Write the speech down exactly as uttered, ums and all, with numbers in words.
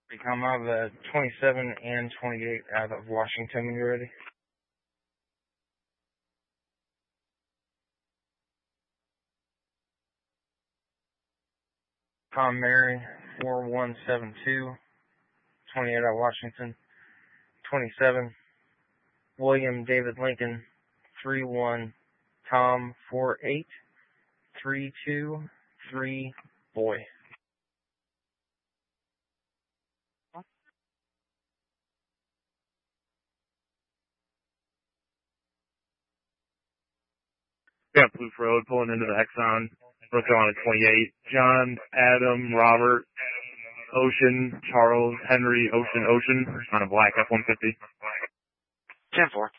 Become out of the twenty-seven and twenty-eight out of Washington when you're ready. Tom Mary, four one seven two, twenty-eight out of Washington. twenty-seven, William David Lincoln, three one, Tom, four eight, three two, three, boy. Got Blue Road pulling into the Exxon, North Carolina twenty-eight. John, Adam, Robert, Ocean, Charles, Henry, Ocean, Ocean, on a black F one fifty. ten four.